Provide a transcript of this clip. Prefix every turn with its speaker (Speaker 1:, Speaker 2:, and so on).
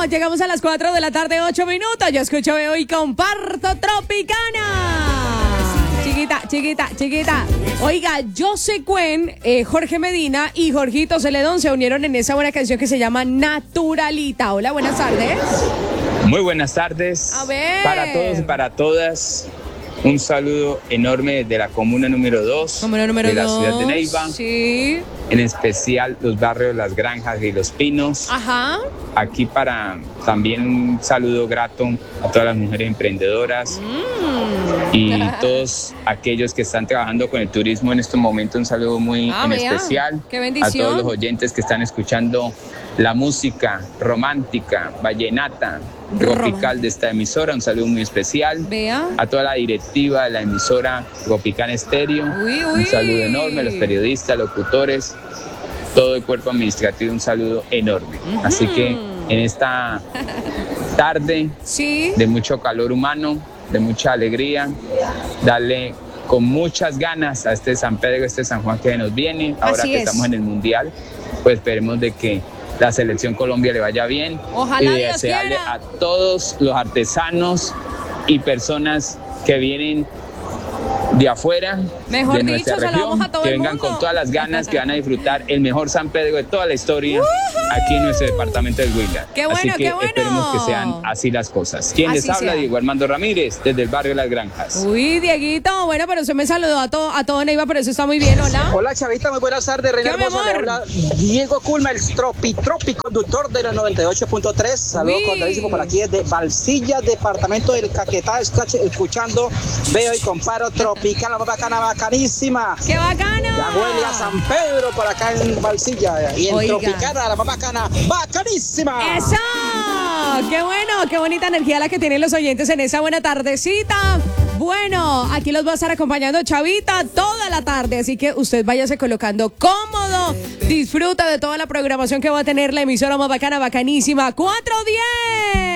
Speaker 1: llegamos a las 4 de la tarde, 8 minutos. Yo escucho, veo y comparto Tropicana. Chiquita. Oiga, José Cuen, Jorge Medina y Jorgito Celedón se unieron en esa buena canción que se llama Naturalita. Hola, buenas tardes.
Speaker 2: Muy buenas tardes.
Speaker 1: A ver.
Speaker 2: Para todos y para todas. Un saludo enorme desde la comuna número 2 de la ciudad de Neiva.
Speaker 1: Sí.
Speaker 2: En especial los barrios Las Granjas y Los Pinos.
Speaker 1: Ajá.
Speaker 2: Aquí para también un saludo grato a todas las mujeres emprendedoras y todos aquellos que están trabajando con el turismo en estos momentos. Un saludo muy especial.
Speaker 1: Qué bendición.
Speaker 2: A todos los oyentes que están escuchando la música romántica, vallenata, tropical de esta emisora. Un saludo muy especial.
Speaker 1: Vea.
Speaker 2: A toda la directiva de la emisora Tropicana Estéreo. Un saludo enorme a los periodistas, locutores, todo el cuerpo administrativo. Un saludo enorme. Así que en esta tarde de mucho calor humano, de mucha alegría, darle con muchas ganas a este San Pedro, este San Juan que nos viene. Ahora que estamos en el Mundial, pues esperemos de que la selección Colombia le vaya bien.
Speaker 1: Ojalá
Speaker 2: y desearle a todos los artesanos y personas que vienen de afuera,
Speaker 1: mejor
Speaker 2: de
Speaker 1: dicho,
Speaker 2: nuestra región,
Speaker 1: a todo
Speaker 2: que
Speaker 1: el
Speaker 2: vengan
Speaker 1: mundo
Speaker 2: con todas las ganas, que van a disfrutar el mejor San Pedro de toda la historia aquí en nuestro departamento del Huila.
Speaker 1: Qué bueno,
Speaker 2: así que
Speaker 1: qué bueno.
Speaker 2: esperemos que sean así las cosas. ¿Quién les habla? Diego Armando Ramírez, desde el barrio Las Granjas.
Speaker 1: Uy, Dieguito, bueno, pero usted me saludó a todo Neiva, pero eso está muy bien, hola.
Speaker 3: Hola, Chavita, muy buenas tardes, Reina Hermosa. Le habla Diego Culma, el tropi conductor de la 98.3. Saludos cordialísimos por aquí desde Balsilla, departamento del Caquetá, escuchando, veo y comparo Tropicana, bacana, bacanísima.
Speaker 1: ¡Qué bacana!
Speaker 3: Ya huele a San Pedro por acá en Balsilla. Y en Tropicana, la más bacana, bacanísima.
Speaker 1: ¡Eso! ¡Qué bueno! ¡Qué bonita energía la que tienen los oyentes en esa buena tardecita! Bueno, aquí los va a estar acompañando Chavita toda la tarde, así que usted váyase colocando cómodo, disfruta de toda la programación que va a tener la emisora más bacana, bacanísima, 410.